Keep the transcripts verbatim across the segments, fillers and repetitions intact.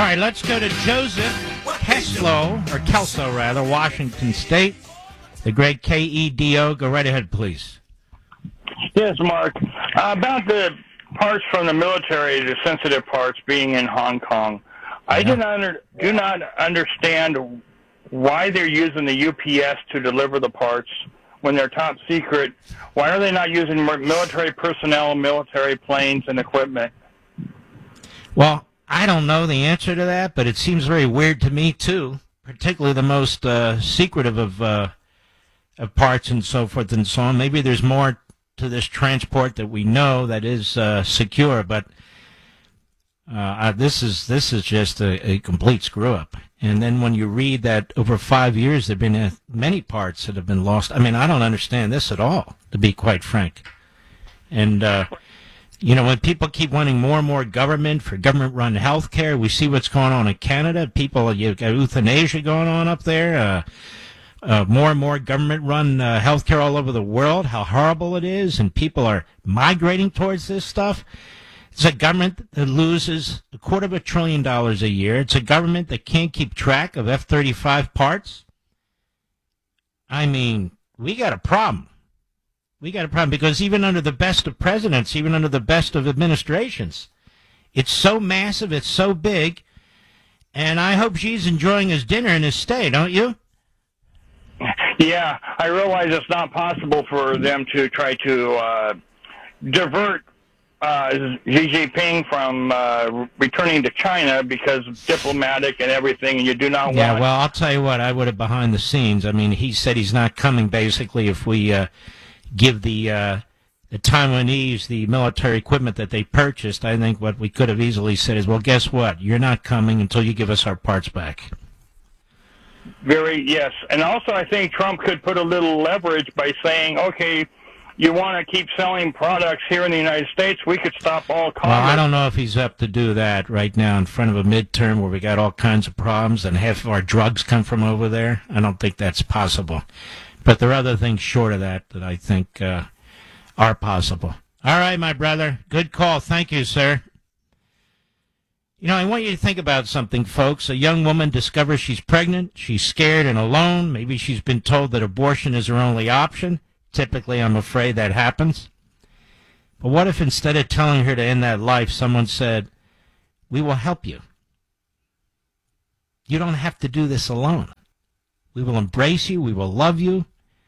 right, let's go to Joseph Keslow, or Kelso rather, Washington State. The great K E D O. Go right ahead, please. Yes, Mark. Uh, about the parts from the military, the sensitive parts being in Hong Kong, I Yeah. do not under, do not understand why they're using the U P S to deliver the parts when they're top secret. Why are they not using military personnel, military planes, and equipment? Well, I don't know the answer to that, but it seems very weird to me, too, particularly the most uh, secretive of, uh, of parts and so forth and so on. Maybe there's more to this transport that we know that is uh, secure, but uh, uh, this is this is just a, a complete screw-up. And then when you read that over five years there have been uh, many parts that have been lost, I mean, I don't understand this at all, to be quite frank. And, uh, you know, when people keep wanting more and more government for government-run health care, we see what's going on in Canada. People, you've got euthanasia going on up there, uh, uh, more and more government-run uh, health care all over the world, how horrible it is, and people are migrating towards this stuff. It's a government that loses a quarter of a trillion dollars a year. It's a government that can't keep track of F thirty-five parts. I mean, we got a problem. We got a problem because even under the best of presidents, even under the best of administrations, it's so massive, it's so big, and I hope Xi's enjoying his dinner and his stay, don't you? Yeah, I realize it's not possible for them to try to uh, divert uh, Xi Jinping from uh, returning to China because of diplomatic and everything, and you do not Yeah, want... well, I'll tell you what, I would have behind the scenes. I mean, he said he's not coming, basically, if we... Uh, give the uh, the Taiwanese the military equipment that they purchased. I think what we could have easily said is, well, guess what? You're not coming until you give us our parts back. Very, yes. And also I think Trump could put a little leverage by saying, okay, you want to keep selling products here in the United States, we could stop all commerce. Well, I don't know if he's up to do that right now in front of a midterm where we got all kinds of problems and half of our drugs come from over there. I don't think that's possible. But there are other things short of that that I think uh, are possible. All right, my brother. Good call. Thank you, sir. You know, I want you to think about something, folks. A young woman discovers she's pregnant. She's scared and alone. Maybe she's been told that abortion is her only option. Typically, I'm afraid that happens. But what if instead of telling her to end that life, someone said, we will help you. You don't have to do this alone. We will embrace you. We will love you.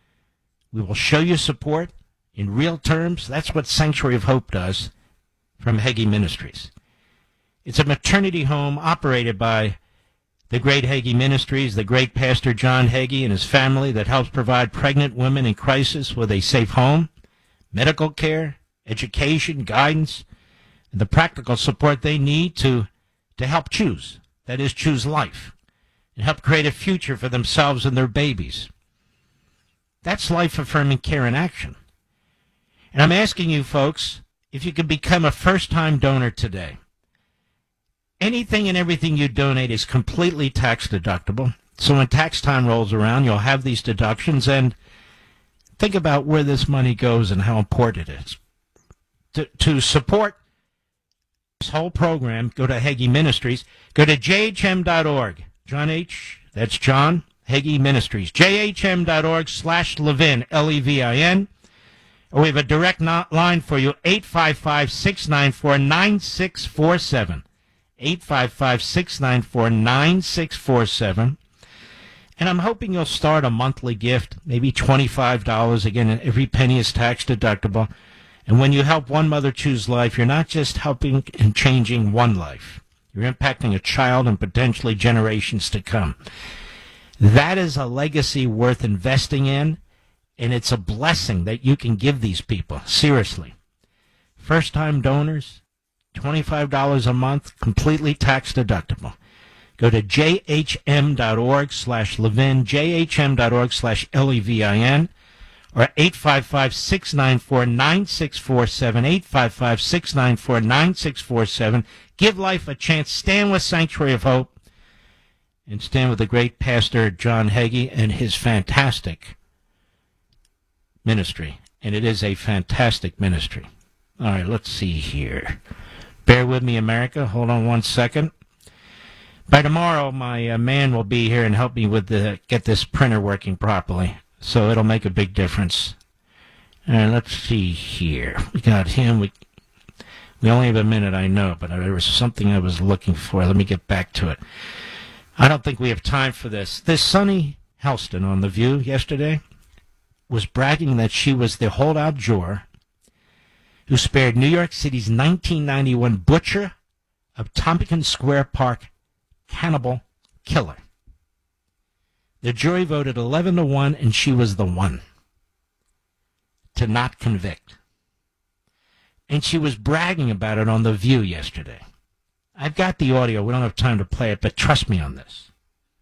We will show you support in real terms. That's what Sanctuary of Hope does from Hagee Ministries. It's a maternity home operated by the great Hagee Ministries, the great Pastor John Hagee and his family that helps provide pregnant women in crisis with a safe home, medical care, education, guidance, and the practical support they need to, to help choose. That is, choose life. And help create a future for themselves and their babies. That's life-affirming care in action. And I'm asking you, folks, if you could become a first-time donor today. Anything and everything you donate is completely tax-deductible. So when tax time rolls around, you'll have these deductions. And think about where this money goes and how important it is. To, to support this whole program, go to Hagee Ministries. Go to J H M dot org. John H., that's John, Hagee Ministries, J H M dot org slash Levin, L E V I N. Or we have a direct line for you, eight five five, six nine four, nine six four seven. eight five five, six nine four, nine six four seven. And I'm hoping you'll start a monthly gift, maybe twenty-five dollars. Again, every penny is tax deductible. And when you help one mother choose life, you're not just helping and changing one life. You're impacting a child and potentially generations to come. That is a legacy worth investing in, and it's a blessing that you can give these people. Seriously. First-time donors, twenty-five dollars a month, completely tax-deductible. Go to J H M dot org slash Levin, J H M dot org slash L E V I N, or eight five five, six nine four, nine six four seven, eight five five, six nine four, nine six four seven. Give life a chance. Stand with Sanctuary of Hope and stand with the great Pastor John Hagee and his fantastic ministry. And it is a fantastic ministry. All right, let's see here. Bear with me, America. Hold on one second. By tomorrow, my uh, man will be here and help me with the get this printer working properly. So it'll make a big difference. And let's see here. We got him. We we only have a minute, I know, but there was something I was looking for. Let me get back to it. I don't think we have time for this. This Sunny Helston on The View yesterday was bragging that she was the holdout juror who spared New York City's nineteen ninety-one butcher of Tompkins Square Park cannibal killer. The jury voted eleven to one, and she was the one to not convict. And she was bragging about it on The View yesterday. I've got the audio. We don't have time to play it, but trust me on this.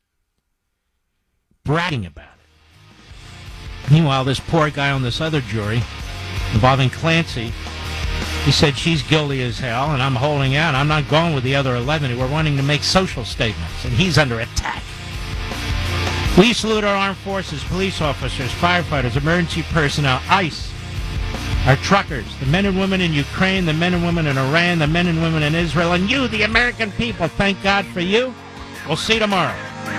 Bragging about it. Meanwhile, this poor guy on this other jury involving Clancy, he said she's guilty as hell, and I'm holding out. I'm not going with the other eleven who were wanting to make social statements, and he's under attack. We salute our armed forces, police officers, firefighters, emergency personnel, ICE, our truckers, the men and women in Ukraine, the men and women in Iran, the men and women in Israel, and you, the American people. Thank God for you. We'll see you tomorrow.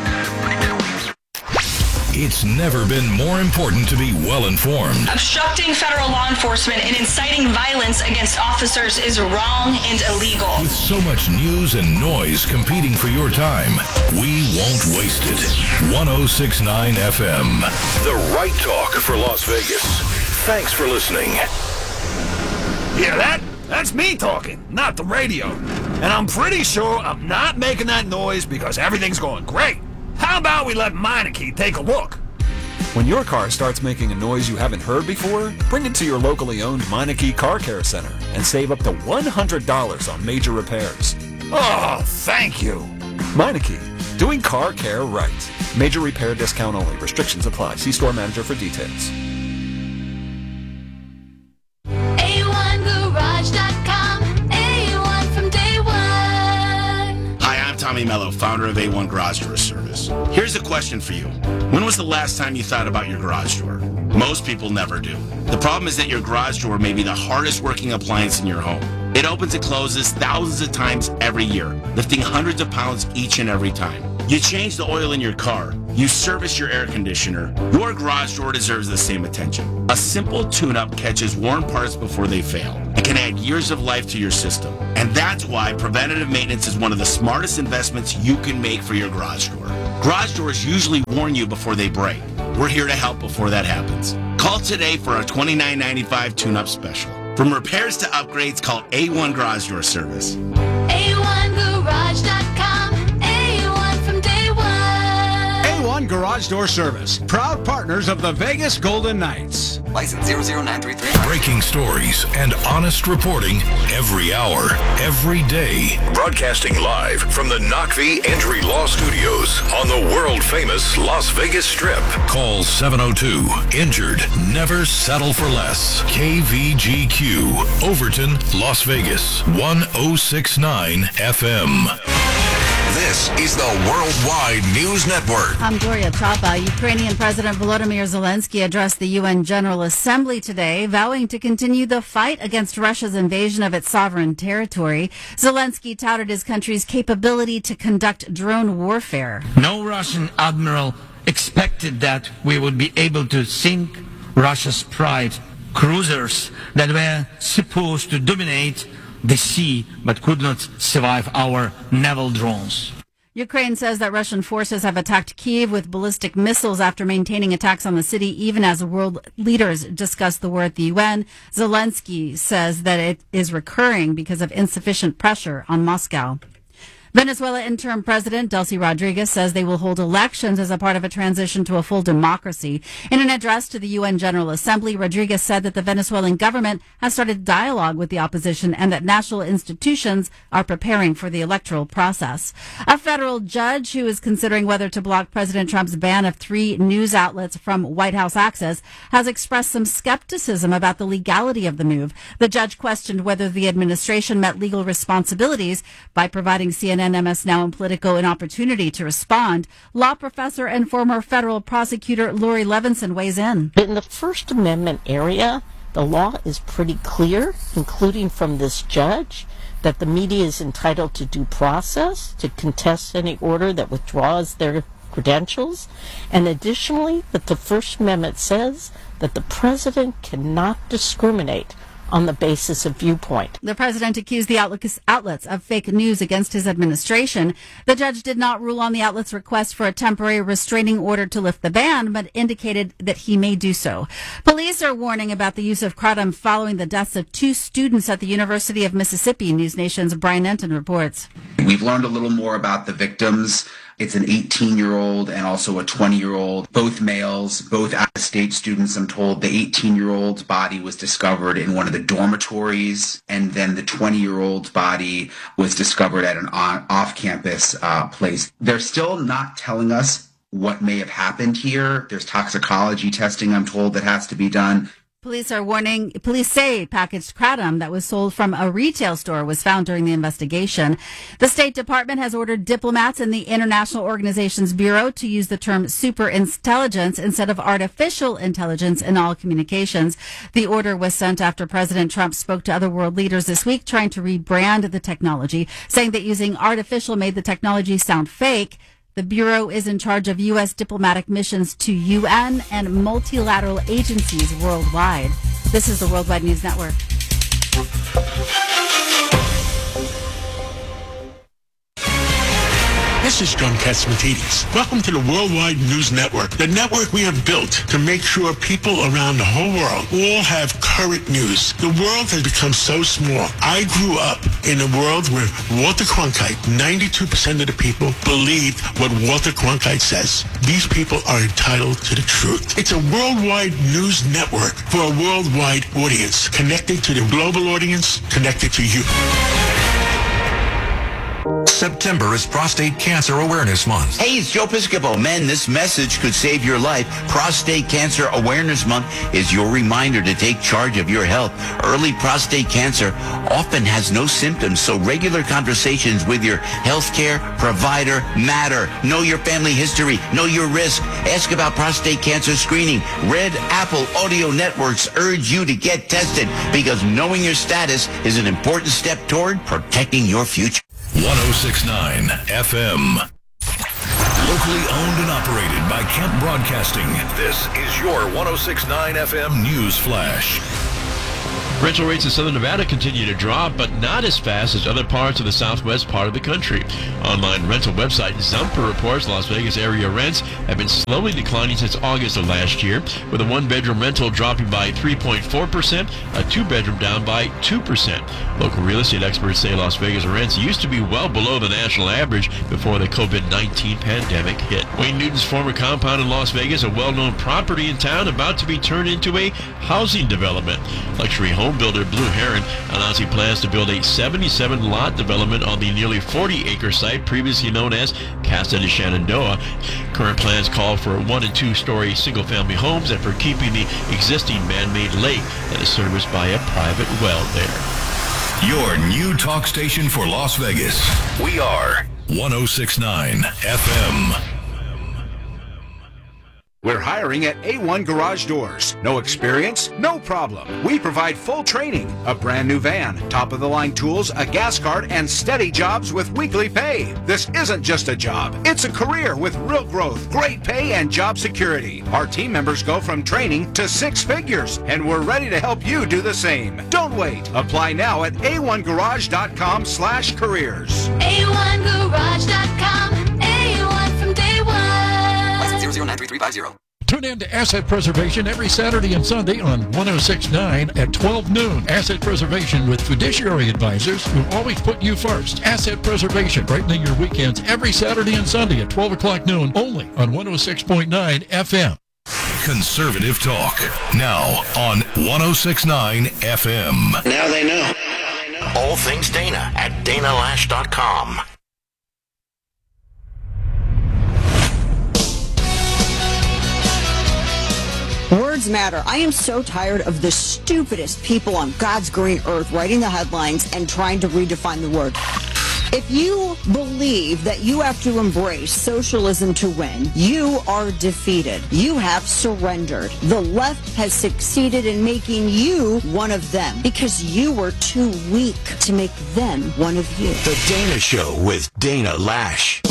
It's never been more important to be well-informed. Obstructing federal law enforcement and inciting violence against officers is wrong and illegal. With so much news and noise competing for your time, we won't waste it. one oh six point nine F M, the right talk for Las Vegas. Thanks for listening. Hear that? That's me talking, not the radio. And I'm pretty sure I'm not making that noise because everything's going great. How about we let Meineke take a look? When your car starts making a noise you haven't heard before, bring it to your locally owned Meineke Car Care Center and save up to one hundred dollars on major repairs. Oh, thank you. Meineke, doing car care right. Major repair discount only. Restrictions apply. See store manager for details. A one garage dot com. A one from day one. Hi, I'm Tommy Mello, founder of A one Garage Door Service. Here's a question for you. When was the last time you thought about your garage door? Most people never do. The problem is that your garage door may be the hardest working appliance in your home. It opens and closes thousands of times every year, lifting hundreds of pounds each and every time. You change the oil in your car. You service your air conditioner. Your garage door deserves the same attention. A simple tune-up catches worn parts before they fail and can add years of life to your system. And that's why preventative maintenance is one of the smartest investments you can make for your garage door. Garage doors usually warn you before they break. We're here to help before that happens. Call today for our twenty-nine ninety-five tune-up special. From repairs to upgrades, call A one Garage Door Service. A one garage dot com. A one from day one. A one Garage Door Service, proud partners of the Vegas Golden Knights. License zero zero nine three three. Breaking stories and honest reporting every hour, every day. Broadcasting live from the Knockvie Entry Law Studios on the world-famous Las Vegas Strip. Call seven oh two, injured, never settle for less. K V G Q, Overton, Las Vegas, one oh six point nine F M. This is the Worldwide News Network. I'm Gloria Chapa. Ukrainian President Volodymyr Zelensky addressed the U N General Assembly today, vowing to continue the fight against Russia's invasion of its sovereign territory. Zelensky touted his country's capability to conduct drone warfare. No Russian admiral expected that we would be able to sink Russia's pride cruisers that were supposed to dominate the sea but could not survive our naval drones. Ukraine says that Russian forces have attacked Kyiv with ballistic missiles after maintaining attacks on the city, even as world leaders discuss the war at the U N. Zelensky says that it is recurring because of insufficient pressure on Moscow. Venezuela interim president Delcy Rodriguez says they will hold elections as a part of a transition to a full democracy. In an address to the U N General Assembly, Rodriguez said that the Venezuelan government has started dialogue with the opposition and that national institutions are preparing for the electoral process. A federal judge who is considering whether to block President Trump's ban of three news outlets from White House access has expressed some skepticism about the legality of the move. The judge questioned whether the administration met legal responsibilities by providing C N N, M S Now, and Politico an opportunity to respond. Law professor and former federal prosecutor Lori Levinson weighs in. In the First Amendment area, The law is pretty clear, including from this judge, that the media is entitled to due process, to contest any order that withdraws their credentials, and additionally that the First Amendment says that the president cannot discriminate on the basis of viewpoint. The president accused the outlets of fake news against his administration. The judge did not rule on the outlets' request for a temporary restraining order to lift the ban, but indicated that he may do so. Police are warning about the use of kratom following the deaths of two students at the University of Mississippi. News Nation's Brian Enton reports. We've learned a little more about the victims. It's an eighteen-year-old and also a twenty-year-old, both males, both out-of-state students, I'm told. The eighteen-year-old's body was discovered in one of the dormitories, and then the twenty-year-old's body was discovered at an off-campus uh, place. They're still not telling us what may have happened here. There's toxicology testing, I'm told, that has to be done. Police are warning, police say packaged kratom that was sold from a retail store was found during the investigation. The State Department has ordered diplomats in the International Organizations Bureau to use the term superintelligence instead of artificial intelligence in all communications. The order was sent after President Trump spoke to other world leaders this week trying to rebrand the technology, saying that using artificial made the technology sound fake. The Bureau is in charge of U S diplomatic missions to U N and multilateral agencies worldwide. This is the Worldwide News Network. This is John Catsimatidis. Welcome to the Worldwide News Network, the network we have built to make sure people around the whole world all have current news. The world has become so small. I grew up in a world where Walter Cronkite, ninety-two percent of the people believed what Walter Cronkite says. These people are entitled to the truth. It's a worldwide news network for a worldwide audience, connected to the global audience, connected to you. September is Prostate Cancer Awareness Month. Hey, it's Joe Piscopo. Men, this message could save your life. Prostate Cancer Awareness Month is your reminder to take charge of your health. Early prostate cancer often has no symptoms, so regular conversations with your healthcare provider matter. Know your family history. Know your risk. Ask about prostate cancer screening. Red Apple Audio Networks urge you to get tested because knowing your status is an important step toward protecting your future. one oh six point nine F M. Locally owned and operated by Kent Broadcasting. This is your one oh six point nine F M News Flash. Rental rates in Southern Nevada continue to drop, but not as fast as other parts of the southwest part of the country. Online rental website Zumper reports Las Vegas area rents have been slowly declining since August of last year, with a one-bedroom rental dropping by three point four percent, a two-bedroom down by two percent. Local real estate experts say Las Vegas rents used to be well below the national average before the COVID nineteen pandemic hit. Wayne Newton's former compound in Las Vegas, a well-known property in town, about to be turned into a housing development. Luxury home builder Blue Heron announcing plans to build a seventy-seven lot development on the nearly forty acre site previously known as Casa de Shenandoah. Current plans call for one and two story single family homes and for keeping the existing man-made lake that is serviced by a private well there. Your new talk station for Las Vegas. We are one oh six point nine F M. We're hiring at A one Garage Doors. No experience? No problem. We provide full training, a brand new van, top-of-the-line tools, a gas card, and steady jobs with weekly pay. This isn't just a job. It's a career with real growth, great pay, and job security. Our team members go from training to six figures, and we're ready to help you do the same. Don't wait. Apply now at A one garage dot com slash careers. A one garage dot com. A one from day one. zero zero nine three three five zero. Tune in to Asset Preservation every Saturday and Sunday on one oh six point nine at twelve noon. Asset Preservation with fiduciary advisors who always put you first. Asset Preservation, brightening your weekends every Saturday and Sunday at twelve o'clock noon, only on one oh six point nine F M. Conservative talk, now on one oh six point nine F M. Now they know. All things Dana at dana lash dot com. Words matter. I am so tired of the stupidest people on God's green earth writing the headlines and trying to redefine the word. If you believe that you have to embrace socialism to win, you are defeated. You have surrendered. The left has succeeded in making you one of them because you were too weak to make them one of you. The Dana Show with Dana Lash.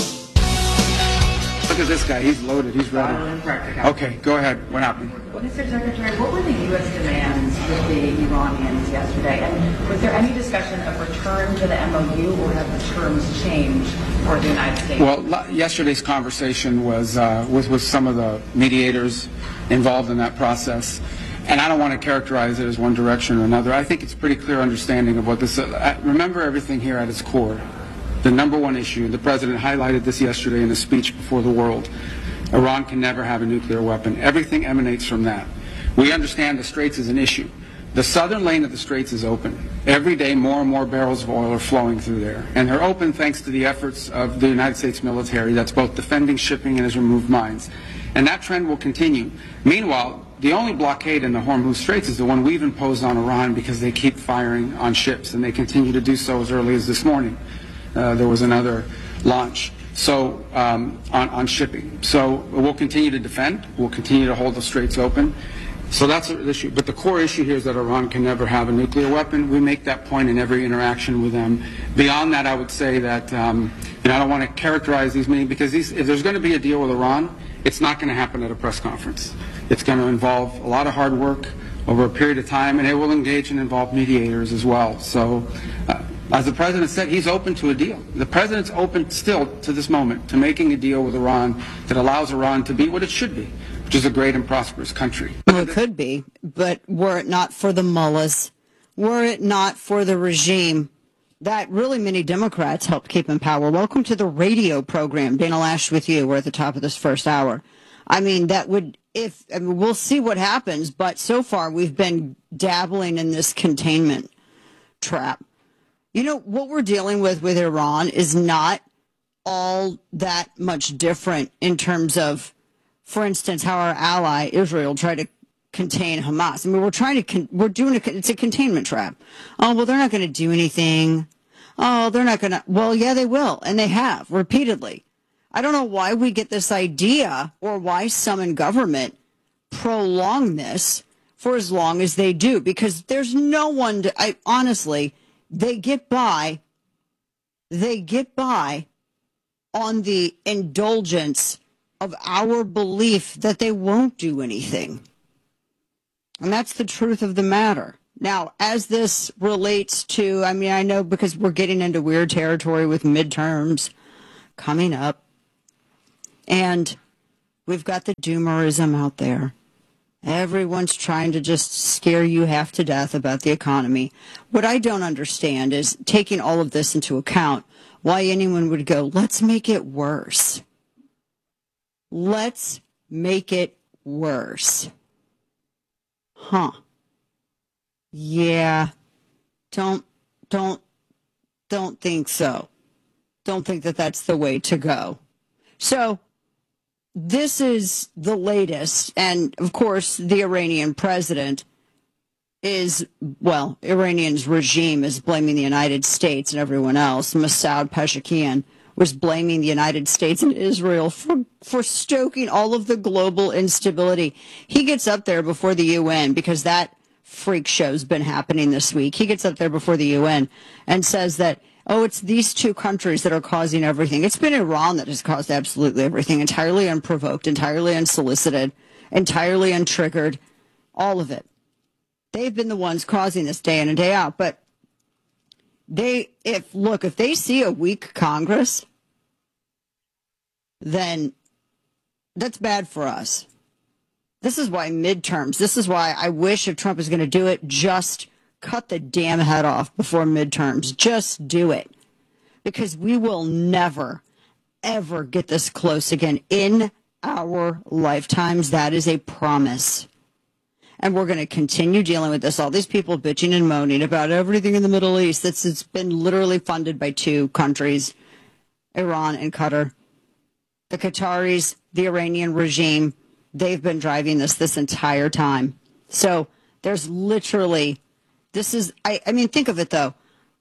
Look at this guy. He's loaded. He's ready. Okay, go ahead. What happened? Well, Mister Secretary, what were the U S demands with the Iranians yesterday? And was there any discussion of return to the M O U, or have the terms changed for the United States? Well, l- yesterday's conversation was uh, with, with some of the mediators involved in that process. And I don't want to characterize it as one direction or another. I think it's a pretty clear understanding of what this... Uh, remember everything here at its core. The number one issue, the President highlighted this yesterday in a speech before the world, Iran can never have a nuclear weapon. Everything emanates from that. We understand the Straits is an issue. The southern lane of the Straits is open. Every day more and more barrels of oil are flowing through there. And they're open thanks to the efforts of the United States military that's both defending shipping and has removed mines. And that trend will continue. Meanwhile, the only blockade in the Hormuz Straits is the one we've imposed on Iran because they keep firing on ships, and they continue to do so as early as this morning. Uh, there was another launch so um, on, on shipping. So we'll continue to defend. We'll continue to hold the straits open. So that's the issue. But the core issue here is that Iran can never have a nuclear weapon. We make that point in every interaction with them. Beyond that, I would say that um, you know, I don't want to characterize these meetings because these, if there's going to be a deal with Iran, it's not going to happen at a press conference. It's going to involve a lot of hard work over a period of time, and it will engage and involve mediators as well. So. Uh, As the President said, he's open to a deal. The President's open still to this moment to making a deal with Iran that allows Iran to be what it should be, which is a great and prosperous country. Well, it could be, but were it not for the mullahs, were it not for the regime that really many Democrats helped keep in power. Welcome to the radio program. Dana Lash with you. We're at the top of this first hour. I mean, that would, if, I mean, we'll see what happens, but so far we've been dabbling in this containment trap. You know, what we're dealing with with Iran is not all that much different in terms of, for instance, how our ally Israel tried to contain Hamas. I mean, we're trying to, con- we're doing a, it's a containment trap. Oh, well, they're not going to do anything. Oh, they're not going to, well, yeah, they will. And they have repeatedly. I don't know why we get this idea or why some in government prolong this for as long as they do, because there's no one to, I honestly, They get by, they get by on the indulgence of our belief that they won't do anything. And that's the truth of the matter. Now, as this relates to, I mean, I know because we're getting into weird territory with midterms coming up, and we've got the doomerism out there. Everyone's trying to just scare you half to death about the economy. What I don't understand is, taking all of this into account, why anyone would go, let's make it worse. Let's make it worse. Huh. Yeah. Don't, don't, don't think so. Don't think that that's the way to go. So, this is the latest, and of course, the Iranian president is, well, Iranian's regime is blaming the United States and everyone else. Masoud Pezeshkian was blaming the United States and Israel for, for stoking all of the global instability. He gets up there before the U N, because that freak show's been happening this week. He gets up there before the U N and says that, oh, it's these two countries that are causing everything. It's been Iran that has caused absolutely everything, entirely unprovoked, entirely unsolicited, entirely untriggered, all of it. They've been the ones causing this day in and day out. But they, if, look, if they see a weak Congress, then that's bad for us. This is why midterms, this is why I wish, if Trump is going to do it, just cut the damn head off before midterms. Just do it. Because we will never, ever get this close again in our lifetimes. That is a promise. And we're going to continue dealing with this. All these people bitching and moaning about everything in the Middle East that's it's been literally funded by two countries, Iran and Qatar. The Qataris, the Iranian regime, they've been driving this this entire time. So there's literally... This is, I, I mean, think of it, though.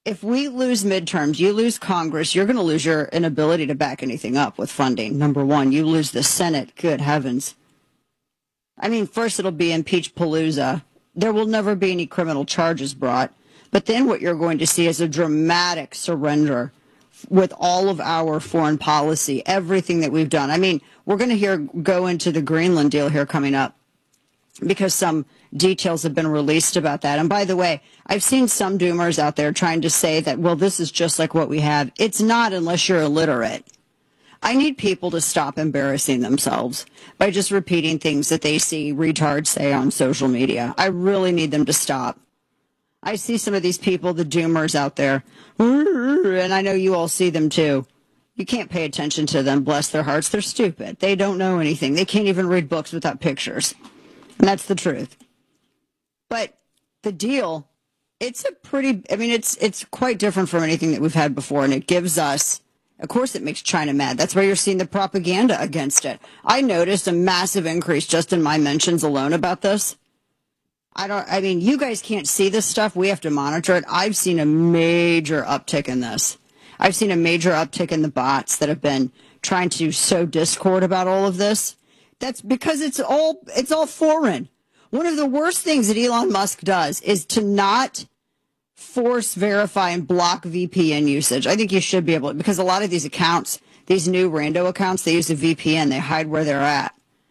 if we lose midterms, you lose Congress, you're going to lose your inability to back anything up with funding. Number one, you lose the Senate. Good heavens. I mean, first it'll be impeach Palooza. There will never be any criminal charges brought. But then what you're going to see is a dramatic surrender with all of our foreign policy, everything that we've done. I mean, we're going to hear go into the Greenland deal here coming up because some details have been released about that. And by the way, I've seen some doomers out there trying to say that, well, this is just like what we have. It's not unless you're illiterate. I need people to stop embarrassing themselves by just repeating things that they see retards say on social media. I really need them to stop. I see some of these people, the doomers out there, and I know you all see them too. You can't pay attention to them, bless their hearts. They're stupid. They don't know anything. They can't even read books without pictures. And that's the truth. But the deal, it's a pretty, I mean, it's it's quite different from anything that we've had before, and it gives us, of course it makes China mad. That's why you're seeing the propaganda against it. I noticed a massive increase just in my mentions alone about this. I don't, I mean, you guys can't see this stuff. We have to monitor it. I've seen a major uptick in this. I've seen a major uptick in the bots that have been trying to sow discord about all of this. That's because it's all, it's all foreign. One of the worst things that Elon Musk does is to not force verify and block V P N usage. I think you should be able to, because a lot of these accounts, these new rando accounts, they use a V P N. They hide where they're at.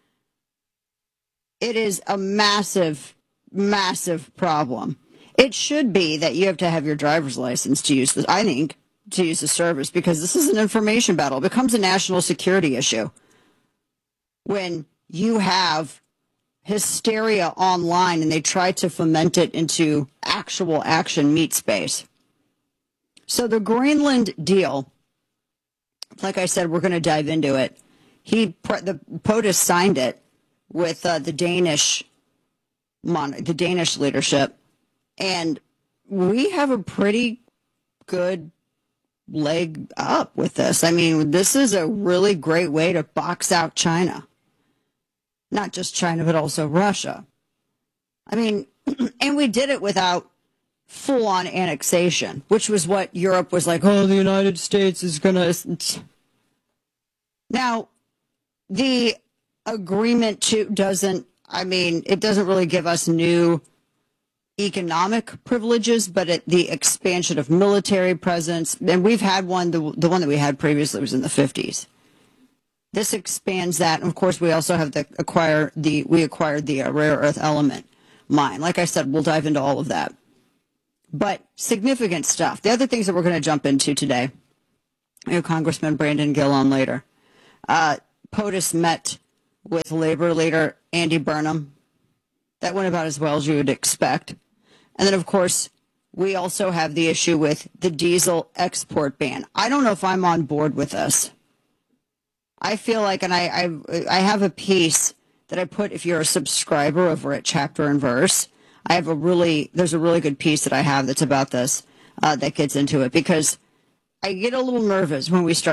It is a massive, massive problem. It should be that you have to have your driver's license to use this, I think, to use the service, because this is an information battle. It becomes a national security issue when you have hysteria online and they try to foment it into actual action meat space. So the Greenland deal, like I said, we're going to dive into it. He, the POTUS signed it with uh, the Danish, mon- the Danish leadership, and we have a pretty good leg up with this. I mean, this is a really great way to box out China. Not just China, but also Russia. I mean, and we did it without full-on annexation, which was what Europe was like, oh, the United States is going to... Now, the agreement to doesn't, I mean, it doesn't really give us new economic privileges, but it, the expansion of military presence, and we've had one, the, the one that we had previously was in the fifties. This expands that. And of course, we also have the acquire the we acquired the uh, rare earth element mine. Like I said, we'll dive into all of that. But significant stuff. The other things that we're going to jump into today, you know, Congressman Brandon Gill on later. Uh, POTUS met with labor leader Andy Burnham. That went about as well as you would expect. And then, of course, we also have the issue with the diesel export ban. I don't know if I'm on board with this. I feel like, and I, I I have a piece that I put, if you're a subscriber over at Chapter and Verse, I have a really, there's a really good piece that I have that's about this, uh, that gets into it, because I get a little nervous when we start